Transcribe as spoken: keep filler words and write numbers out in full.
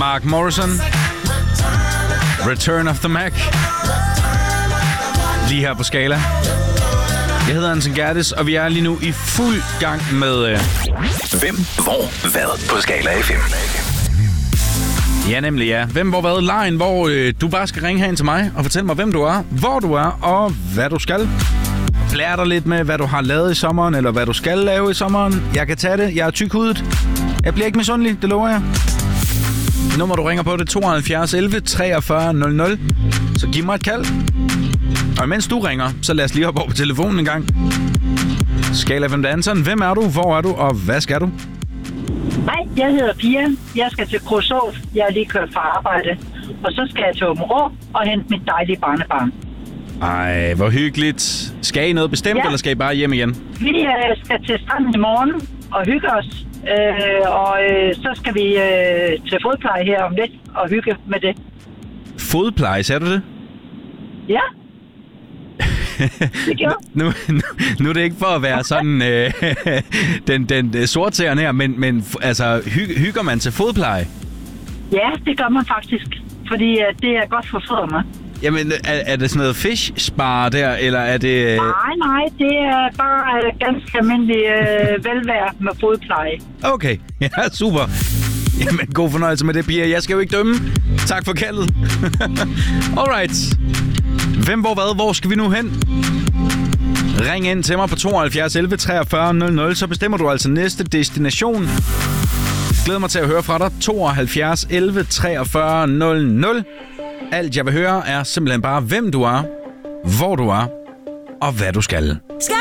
Mark Morrison. Return of the Mac. Lige her på Skala. Jeg hedder Hansen Gerdes, og vi er lige nu i fuld gang med... Øh... Hvem, hvor, hvad på Skala F M. Ja, nemlig ja. Hvem, hvor, hvad? Lejen, hvor øh, du bare skal ringe herind til mig og fortælle mig, hvem du er, hvor du er og hvad du skal. Lær dig lidt med, hvad du har lavet i sommeren, eller hvad du skal lave i sommeren. Jeg kan tage det. Jeg er tykhudet. Jeg bliver ikke misundelig, det lover jeg. Nummer, du ringer på, det er tooghalvfjerds elleve treogfyrre nul nul. Så giv mig et kald. Og mens du ringer, så lad os lige hoppe over på telefonen en gang. Skala F M Danseren. Hvem er du? Hvor er du? Og hvad skal du? Hej, jeg hedder Pia. Jeg skal til Kruså. Jeg er lige kørt fra arbejde. Og så skal jeg til Åbenrå og hente mit dejlige barnebarn. Ej, hvor hyggeligt. Skal I noget bestemt, ja. Eller skal I bare hjem igen? Vi øh, skal til stranden i morgen og hygge os. Øh, og øh, så skal vi øh, til fodpleje her om lidt og hygge med det. Fodpleje, sagde du det? Ja. Det nu, nu, nu er det ikke for at være sådan øh, den, den sortserende her, men, men altså, hy, hygger man til fodpleje? Ja, det gør man faktisk, fordi øh, det er godt for fødderne. Jamen, er, er det sådan noget fish spa der, eller er det... Øh... Nej, nej, det er bare øh, ganske almindelig øh, velvære med fodpleje. Okay, ja, super. Jamen, god fornøjelse med det, Pia. Jeg skal jo ikke dømme. Tak for kaldet. Alright. Hvem, hvor, hvad? Hvor skal vi nu hen? Ring ind til mig på tooghalvfjerds elleve treogfyrre nul nul, så bestemmer du altså næste destination. Glæder mig til at høre fra dig. tooghalvfjerds elleve treogfyrre nul nul. Alt jeg vil høre er simpelthen bare, hvem du er, hvor du er og hvad du skal. Skal